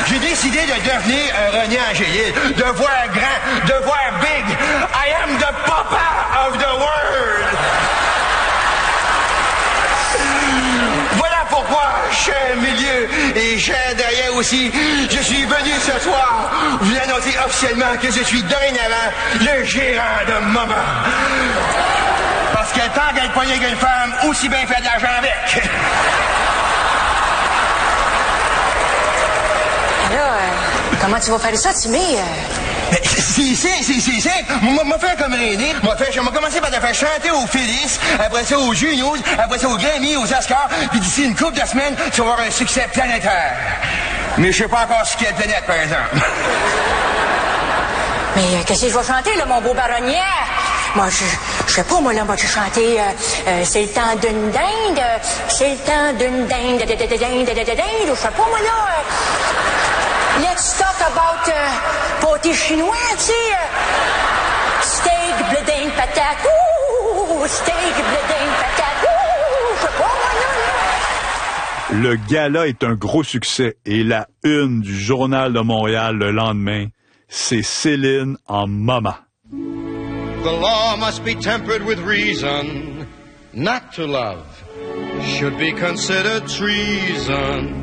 J'ai décidé de devenir un René Angélil, de voir grand, de voir big. I am the papa of the world. Voilà pourquoi, cher milieu et cher derrière aussi, je suis venu ce soir vous annoncer officiellement que je suis dorénavant le gérant de Maman. Parce que tant qu'elle poignée avec une femme, aussi bien faire de l'argent avec. Alors, comment tu vas faire ça, Timmy? C'est simple. M'a fait comme René. Je vais commencer par te faire chanter aux Phyllis, après ça aux Juniors, après ça aux Grammy, aux Oscars, puis d'ici une couple de semaines, tu vas avoir un succès planétaire. Mais je sais pas encore sur quelle planète, par exemple. Mais qu'est-ce que je vais chanter, là, mon beau baronnier? Moi, je sais pas, moi, là, moi, je vais chanter c'est le temps d'une dinde, c'est le temps d'une dinde, je sais pas, moi, là. Let's talk about pâté chinois, tu sais. Steak, bledin, patate, ouh, steak, bledin, patate, ouh, je sais pas, moi, là. Le gala est un gros succès et la une du Journal de Montréal le lendemain, c'est Céline en Maman. The law must be tempered with reason. Not to love should be considered treason.